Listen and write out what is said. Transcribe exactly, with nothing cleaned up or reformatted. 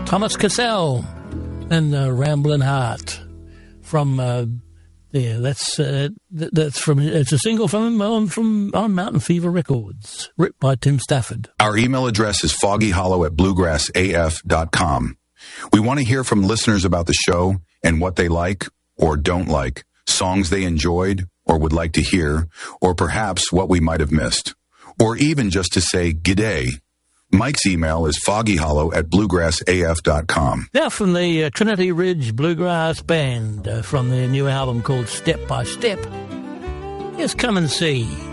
Thomas Cassell and uh, Ramblin' Heart from uh, there. That's uh, th- that's from it's a single from on from on Mountain Fever Records, written by Tim Stafford. Our email address is foggyhollow at bluegrass a f dot com. We want to hear from listeners about the show and what they like or don't like, songs they enjoyed or would like to hear, or perhaps what we might have missed, or even just to say g'day. Mike's email is foggyhollow at bluegrass a f dot com. Now from the uh, Trinity Ridge Bluegrass Band, uh, from their new album called Step by Step, here's Come and See.